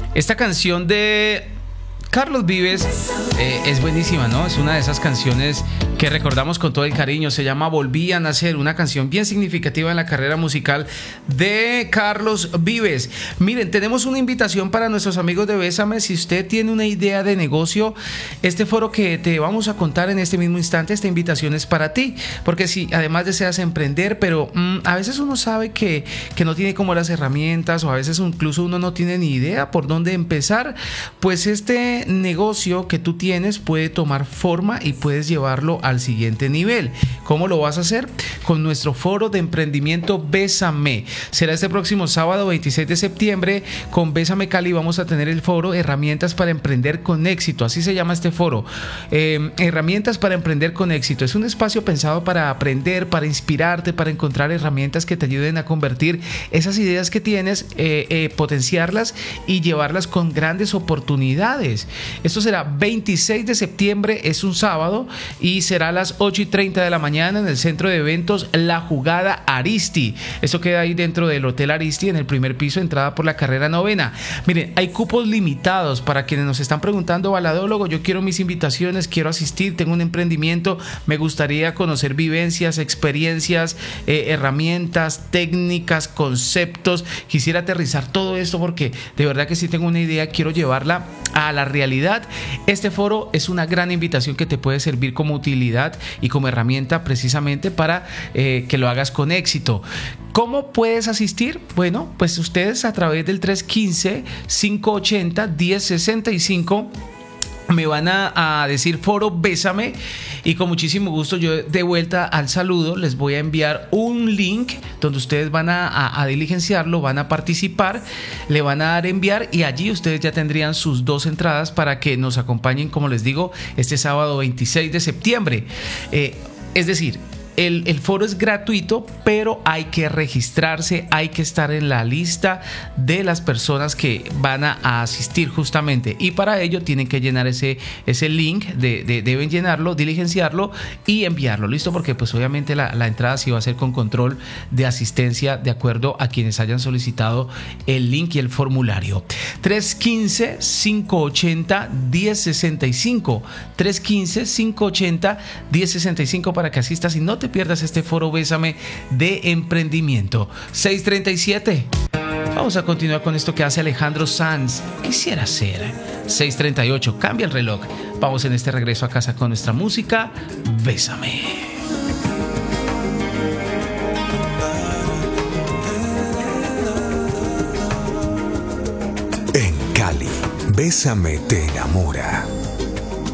Esta canción de Carlos Vives es buenísima, ¿no? Es una de esas canciones que recordamos con todo el cariño. Se llama Volví a Nacer, una canción bien significativa en la carrera musical de Carlos Vives. Miren, tenemos una invitación para nuestros amigos de Bésame. Si usted tiene una idea de negocio, este foro que te vamos a contar en este mismo instante, esta invitación es para ti. Porque si además deseas emprender, pero a veces uno sabe que no tiene como las herramientas, o a veces incluso uno no tiene ni idea por dónde empezar, pues este negocio que tú tienes puede tomar forma y puedes llevarlo al siguiente nivel. ¿Cómo lo vas a hacer? Con nuestro foro de emprendimiento Bésame. Será este próximo sábado 26 de septiembre con Bésame Cali. Vamos a tener el foro Herramientas para Emprender con Éxito. Así se llama este foro. Herramientas para Emprender con Éxito. Es un espacio pensado para aprender, para inspirarte, para encontrar herramientas que te ayuden a convertir esas ideas que tienes, potenciarlas y llevarlas con grandes oportunidades. Esto será 26 de septiembre, es un sábado, y será a las 8:30 de la mañana en el centro de eventos La Jugada Aristi. Esto queda ahí dentro del Hotel Aristi, en el primer piso, entrada por la carrera 9. Miren, hay cupos limitados. Para quienes nos están preguntando, baladólogo, yo quiero mis invitaciones, quiero asistir, tengo un emprendimiento, me gustaría conocer vivencias, experiencias, herramientas, técnicas, conceptos, quisiera aterrizar todo esto porque de verdad que sí tengo una idea, quiero llevarla a la realidad. Este foro es una gran invitación que te puede servir como utilidad y como herramienta precisamente para que lo hagas con éxito. ¿Cómo puedes asistir? Bueno, pues ustedes a través del 315-580-1065 me van a decir foro Bésame, y con muchísimo gusto yo, de vuelta al saludo, les voy a enviar un link donde ustedes van a diligenciarlo, van a participar, le van a dar enviar, y allí ustedes ya tendrían sus 2 entradas para que nos acompañen, como les digo, este sábado 26 de septiembre. Es decir, el foro es gratuito, pero hay que registrarse, hay que estar en la lista de las personas que van a asistir justamente, y para ello tienen que llenar ese link, deben llenarlo, diligenciarlo y enviarlo, listo, porque pues obviamente la entrada sí va a ser con control de asistencia de acuerdo a quienes hayan solicitado el link y el formulario. 315-580-1065 315-580-1065 para que asistas y no te pierdas este foro Bésame de emprendimiento. 6:37. Vamos a continuar con esto que hace Alejandro Sanz. Quisiera ser. 6:38. Cambia el reloj. Vamos en este regreso a casa con nuestra música. Bésame. En Cali, Bésame te enamora.